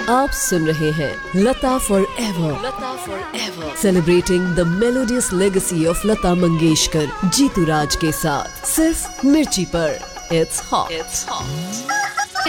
आप सुन रहे हैं लता for ever, celebrating the melodious legacy of Lata Mangeshkar Jitu राज के साथ, सिर्फ मिर्ची पर। It's hot.